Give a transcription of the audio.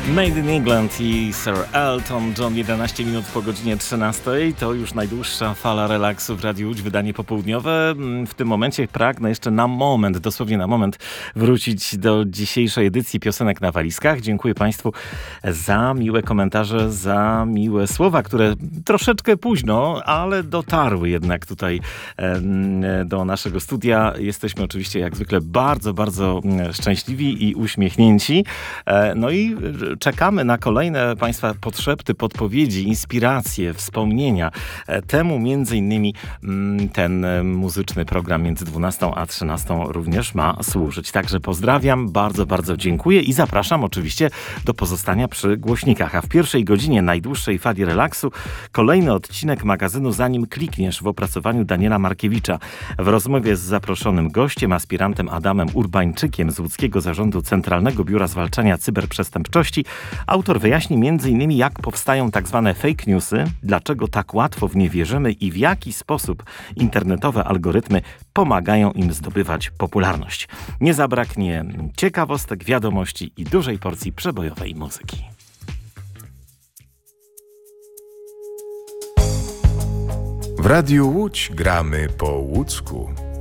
Made in England i Sir Elton John, 11 minut po godzinie 13. To już najdłuższa fala relaksu w Radiu Łódź, wydanie popołudniowe. W tym momencie pragnę jeszcze na moment, dosłownie na moment, wrócić do dzisiejszej edycji Piosenek na walizkach. Dziękuję Państwu za miłe komentarze, za miłe słowa, które troszeczkę późno, ale dotarły jednak tutaj do naszego studia. Jesteśmy oczywiście jak zwykle bardzo, bardzo szczęśliwi i uśmiechnięci. No i czekamy na kolejne Państwa podszepty, podpowiedzi, inspiracje, wspomnienia. Temu między innymi ten muzyczny program między 12 a 13 również ma służyć. Także pozdrawiam, bardzo, bardzo dziękuję i zapraszam oczywiście do pozostania przy głośnikach. A w pierwszej godzinie najdłuższej fali relaksu kolejny odcinek magazynu Zanim klikniesz w opracowaniu Daniela Markiewicza. W rozmowie z zaproszonym gościem, aspirantem Adamem Urbańczykiem z Łódzkiego Zarządu Centralnego Biura Zwalczania Cyberprzestępczości, autor wyjaśni m.in. jak powstają tak zwane fake newsy, dlaczego tak łatwo w nie wierzymy i w jaki sposób internetowe algorytmy pomagają im zdobywać popularność. Nie zabraknie ciekawostek, wiadomości i dużej porcji przebojowej muzyki. W Radiu Łódź gramy po łódzku.